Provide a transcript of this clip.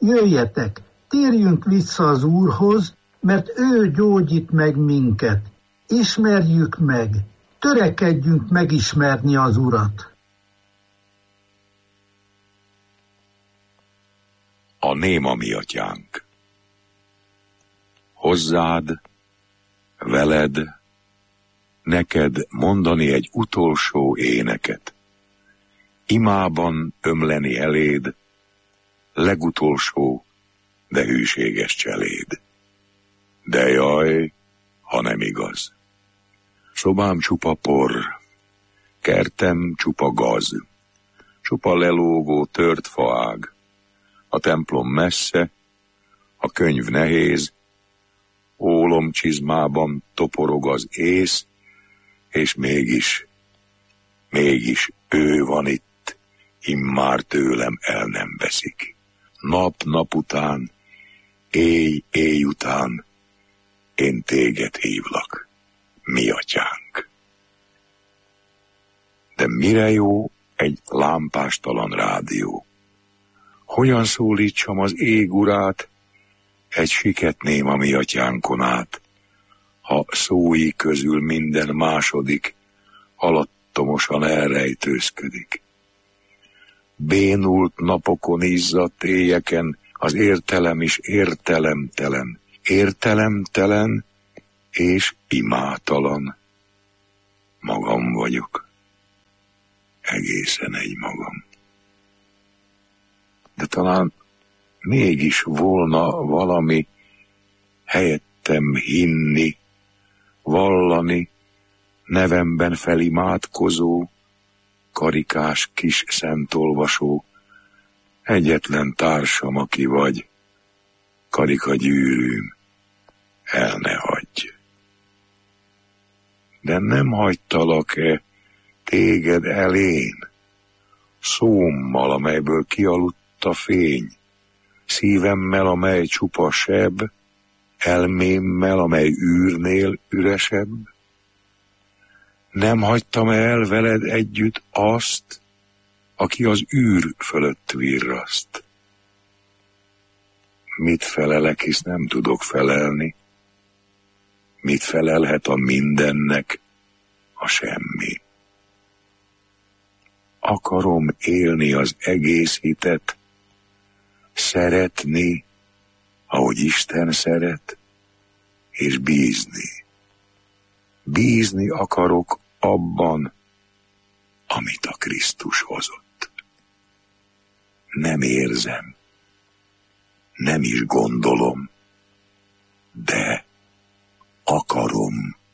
jöjjetek, térjünk vissza az Úrhoz, mert ő gyógyít meg minket. Ismerjük meg, törekedjünk megismerni az Urat. A néma mi atyánk. Hozzád, veled, neked mondani egy utolsó éneket. Imában ömleni eléd, legutolsó, de hűséges cseléd. De jaj, ha nem igaz. Szobám csupa por, kertem csupa gaz, csupa lelógó tört faág, a templom messze, a könyv nehéz, ólomcsizmában toporog az ész, és mégis ő van itt, immár tőlem el nem veszik. Nap után, éj után, én téged hívlak, mi atyánk. De mire jó egy lámpástalan rádió? Hogyan szólítsam az ég urát, egy siket néma mi atyánkon át, ha szói közül minden második alattomosan elrejtőzködik. Bénult napokon, izzadt éjeken az értelem is értelemtelen és imátalan. Magam vagyok, egészen egymagam. De talán mégis volna valami helyettem hinni, vallani, nevemben felimádkozó, karikás kis szentolvasó, egyetlen társam, aki vagy, karikagyűrűm, el ne hagyj. De nem hagytalak-e téged elén, szómmal, amelyből kialudt a fény, szívemmel, amely csupa seb, elmémmel, amely űrnél üresebb? Nem hagytam el veled együtt azt, aki az űr fölött virraszt? Mit felelek, hisz nem tudok felelni? Mit felelhet a mindennek a semmi? Akarom élni az egész hitet, szeretni, ahogy Isten szeret, és bízni. Bízni akarok abban, amit a Krisztus hozott. Nem érzem, nem is gondolom, de akarom.